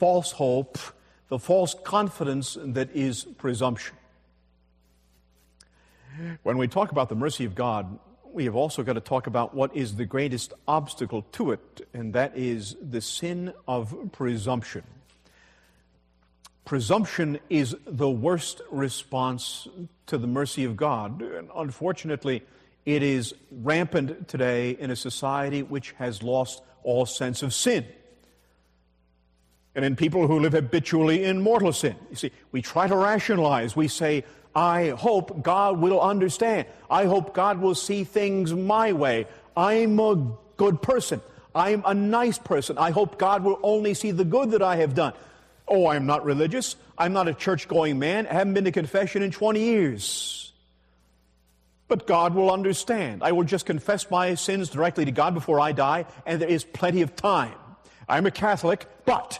false hope, the false confidence that is presumption. When we talk about the mercy of God, we have also got to talk about what is the greatest obstacle to it, and that is the sin of presumption. Presumption is the worst response to the mercy of God. And unfortunately, it is rampant today in a society which has lost all sense of sin. And in people who live habitually in mortal sin. You see, we try to rationalize. We say, I hope God will understand. I hope God will see things my way. I'm a good person. I'm a nice person. I hope God will only see the good that I have done. Oh, I'm not religious. I'm not a church-going man. I haven't been to confession in 20 years. But God will understand. I will just confess my sins directly to God before I die, and there is plenty of time. I'm a Catholic, but.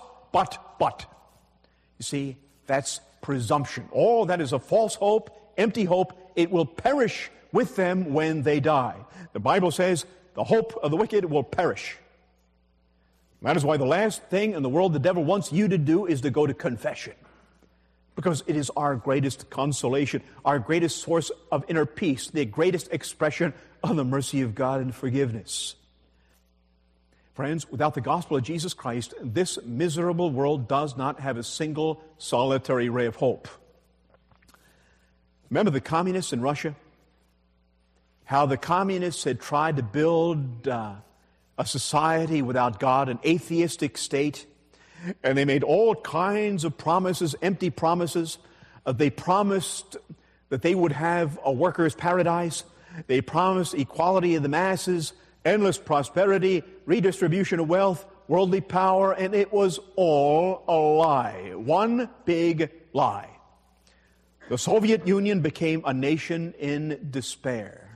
You see, that's presumption. Oh, that is a false hope, empty hope. It will perish with them when they die. The Bible says the hope of the wicked will perish. That is why the last thing in the world the devil wants you to do is to go to confession. Because it is our greatest consolation, our greatest source of inner peace, the greatest expression of the mercy of God and forgiveness. Friends, without the gospel of Jesus Christ, this miserable world does not have a single solitary ray of hope. Remember the communists in Russia? How the communists had tried to build a society without God, an atheistic state, and they made all kinds of promises, empty promises. They promised that they would have a workers' paradise. They promised equality of the masses, endless prosperity, redistribution of wealth, worldly power, and it was all a lie. One big lie. The Soviet Union became a nation in despair.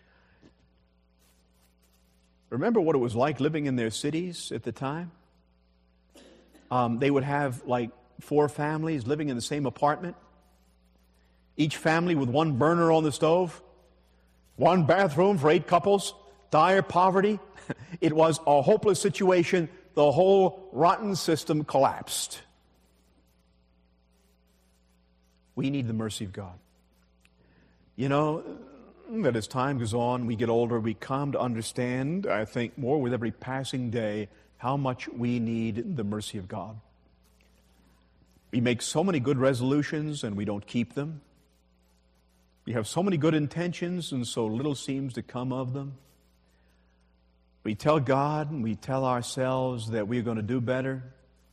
Remember what it was like living in their cities at the time? They would have like 4 families living in the same apartment. Each family with one burner on the stove. One bathroom for 8 couples. Dire poverty. It was a hopeless situation. The whole rotten system collapsed. We need the mercy of God. You know, that as time goes on, we get older, we come to understand, I think, more with every passing day, how much we need the mercy of God. We make so many good resolutions and we don't keep them. We have so many good intentions and so little seems to come of them. We tell God and we tell ourselves that we're going to do better,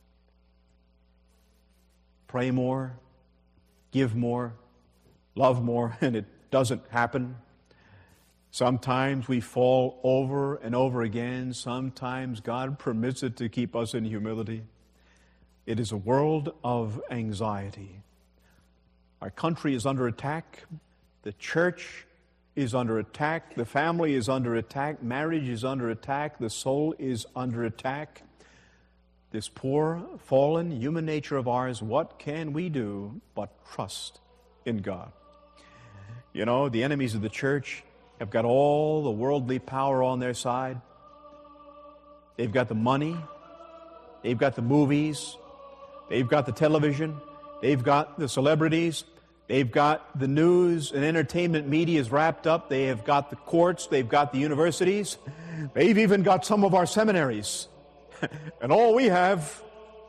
pray more, give more, love more, and it doesn't happen. Sometimes we fall over and over again. Sometimes God permits it to keep us in humility. It is a world of anxiety. Our country is under attack. The church is under attack. The family is under attack. Marriage is under attack. The soul is under attack. This poor, fallen human nature of ours, what can we do but trust in God? You know, the enemies of the church have got all the worldly power on their side. They've got the money. They've got the movies. They've got the television. They've got the celebrities. They've got the news and entertainment media is wrapped up. They have got the courts. They've got the universities. They've even got some of our seminaries. And all we have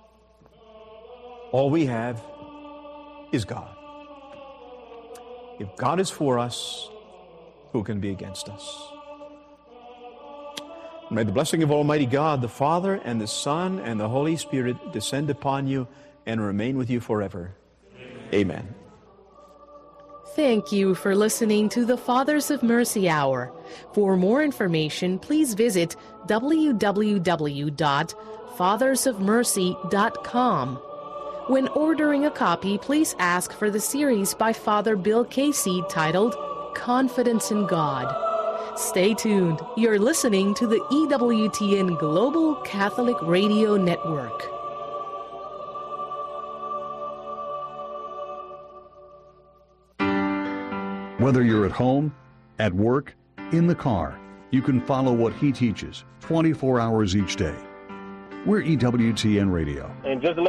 is God. If God is for us, who can be against us? May the blessing of Almighty God, the Father and the Son and the Holy Spirit descend upon you and remain with you forever. Amen. Thank you for listening to the Fathers of Mercy Hour. For more information, please visit www.fathersofmercy.com. When ordering a copy, please ask for the series by Father Bill Casey titled Confidence in God. Stay tuned. You're listening to the EWTN Global Catholic Radio Network. Whether you're at home, at work, in the car, you can follow what he teaches 24 hours each day. We're EWTN Radio. And just to let